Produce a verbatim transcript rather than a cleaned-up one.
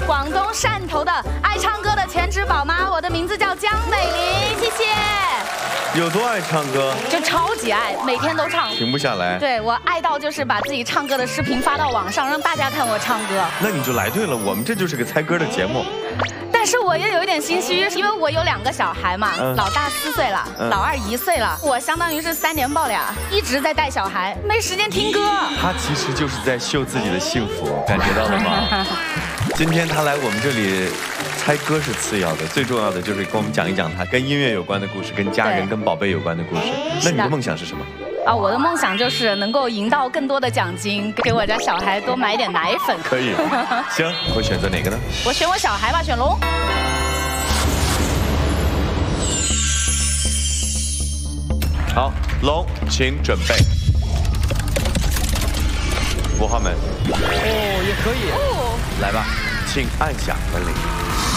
广东汕头的爱唱歌的全职宝妈，我的名字叫江美玲，谢谢。 有多爱唱歌？ 就超级爱，每天都唱， 停不下来。 对我爱到就是把自己唱歌的视频发到网上，让大家看我唱歌。 那你就来对了，我们这就是个猜歌的节目。 但是我也有一点心虚，因为我有两个小孩嘛， 嗯、 老大四岁了，嗯、老二一岁了，我相当于是三年抱俩，一直在带小孩，没时间听歌。 他其实就是在秀自己的幸福，感觉到了吗？今天他来我们这里，猜歌是次要的，最重要的就是跟我们讲一讲他跟音乐有关的故事，跟家人、跟宝贝有关的故事。那你的梦想是什么？ 啊，我的梦想就是能够赢到更多的奖金，给我家小孩多买一点奶粉。 可以，行，会选择哪个呢？ 我选我小孩吧，选龙。 好，龙，请准备。五号门。 哦，也可以。 哦， 来吧，请按下门铃。